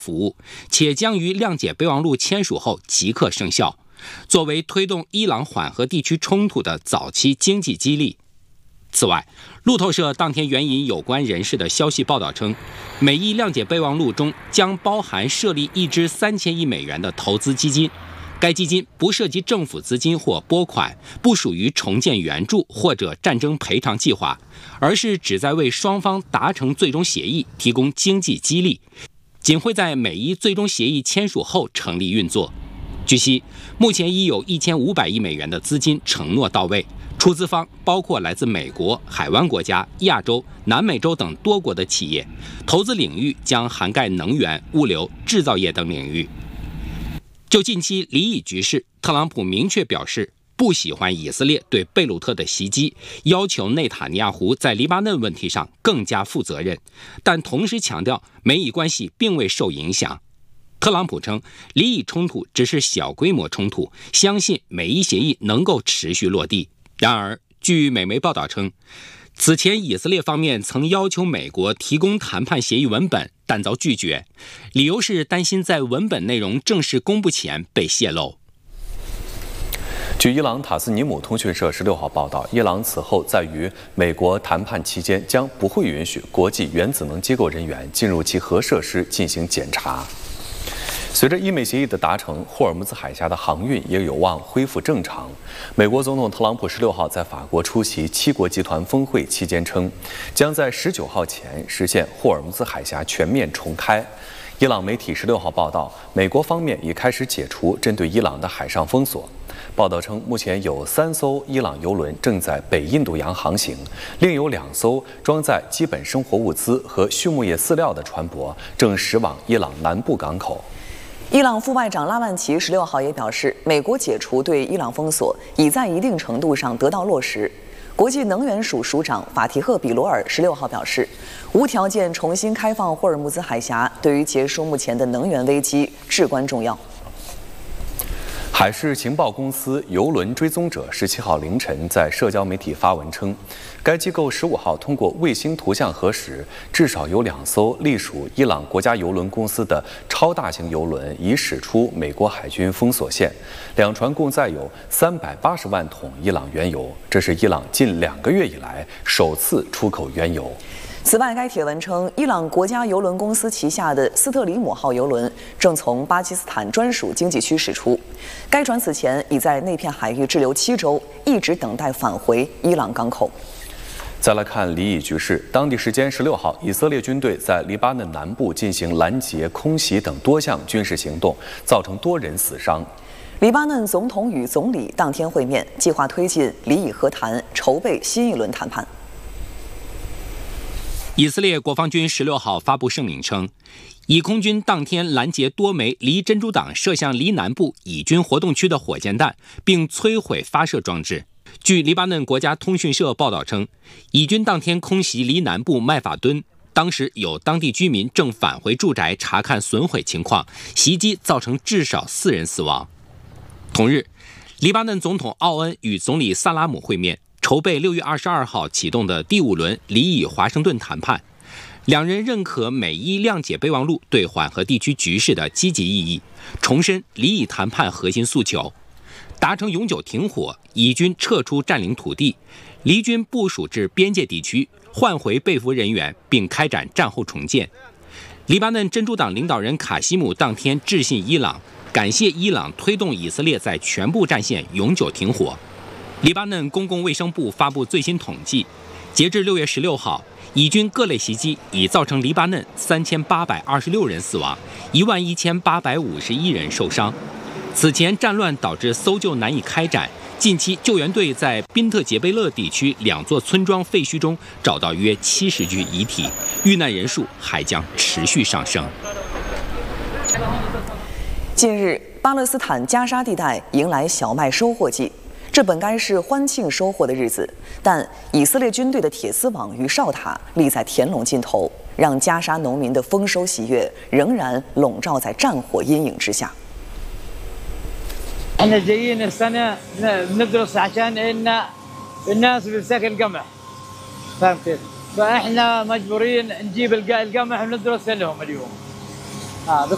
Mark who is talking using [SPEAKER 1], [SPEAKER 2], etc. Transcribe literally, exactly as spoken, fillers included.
[SPEAKER 1] 服务，且将于谅解备忘录签署后即刻生效，作为推动伊朗缓和地区冲突的早期经济激励。此外，路透社当天援引有关人士的消息报道称，美伊谅解备忘录中将包含设立一支三千亿美元的投资基金，该基金不涉及政府资金或拨款，不属于重建援助或者战争赔偿计划，而是旨在为双方达成最终协议提供经济激励，仅会在美伊最终协议签署后成立运作。据悉，目前已有一千五百亿美元的资金承诺到位，出资方包括来自美国、海湾国家、亚洲、南美洲等多国的企业，投资领域将涵盖能源、物流、制造业等领域。就近期离以局势，特朗普明确表示不喜欢以色列对贝鲁特的袭击，要求内塔尼亚胡在黎巴嫩问题上更加负责任，但同时强调美以关系并未受影响。特朗普称，离以冲突只是小规模冲突，相信美伊协议能够持续落地。然而，据美媒报道称，此前以色列方面曾要求美国提供谈判协议文本，但遭拒绝，理由是担心在文本内容正式公布前被泄露。
[SPEAKER 2] 据伊朗塔斯尼姆通讯社十六号报道，伊朗此后在与美国谈判期间将不会允许国际原子能机构人员进入其核设施进行检查。随着伊美协议的达成，霍尔木兹海峡的航运也有望恢复正常。美国总统特朗普十六号在法国出席七国集团峰会期间称，将在十九号前实现霍尔木兹海峡全面重开。伊朗媒体十六号报道，美国方面已开始解除针对伊朗的海上封锁。报道称，目前有三艘伊朗油轮正在北印度洋航行，另有两艘装载基本生活物资和畜牧业饲料的船舶正驶往伊朗南部港口。
[SPEAKER 3] 伊朗副外长拉万齐十六号也表示，美国解除对伊朗封锁已在一定程度上得到落实。国际能源署署长法提赫·比罗尔十六号表示，无条件重新开放霍尔木兹海峡对于结束目前的能源危机至关重要。
[SPEAKER 2] 海事情报公司邮轮追踪者十七号凌晨在社交媒体发文称，该机构十五号通过卫星图像核实，至少有两艘隶属伊朗国家邮轮公司的超大型邮轮已驶出美国海军封锁线，两船共载有三百八十万桶伊朗原油，这是伊朗近两个月以来首次出口原油。
[SPEAKER 3] 此外，该帖文称，伊朗国家邮轮公司旗下的斯特里姆号邮轮正从巴基斯坦专属经济区驶出。该船此前已在那片海域滞留七周，一直等待返回伊朗港口。
[SPEAKER 2] 再来看离以局势，当地时间十六号，以色列军队在黎巴嫩南部进行拦截、空袭等多项军事行动，造成多人死伤。
[SPEAKER 3] 黎巴嫩总统与总理当天会面，计划推进离以和谈，筹备新一轮谈判。
[SPEAKER 1] 以色列国防军十六号发布声明称，以空军当天拦截多枚离真主党射向黎南部以军活动区的火箭弹，并摧毁发射装置。据黎巴嫩国家通讯社报道称，以军当天空袭黎南部麦法敦，当时有当地居民正返回住宅查看损毁情况，袭击造成至少四人死亡。同日，黎巴嫩总统奥恩与总理萨拉姆会面，筹备六月二十二号启动的第五轮离以华盛顿谈判。两人认可美伊谅解备忘录对缓和地区局势的积极意义，重申离以谈判核心诉求：达成永久停火，以军撤出占领土地，黎军部署至边界地区，换回被俘人员，并开展战后重建。黎巴嫩真主党领导人卡西姆当天致信伊朗，感谢伊朗推动以色列在全部战线永久停火。黎巴嫩公共卫生部发布最新统计，截至六月十六号，以军各类袭击已造成黎巴嫩三千八百二十六人死亡，一万一千八百五十一人受伤。此前战乱导致搜救难以开展，近期救援队在宾特杰贝勒地区两座村庄废墟中找到约七十具遗体，遇难人数还将持续上升。
[SPEAKER 3] 近日，巴勒斯坦加沙地带迎来小麦收获季。这本该是欢庆收获的日子，但以色列军队的铁丝网与哨塔立在田垄尽头，让加沙农民的丰收喜悦仍然笼罩在战火阴影之下。
[SPEAKER 4] احنا جايين السنه ندرس عشان ان الناس بتسكن القمح فاهم كيف؟ فاحنا مجبورين نجيب القمح وندرس لهم اليوم.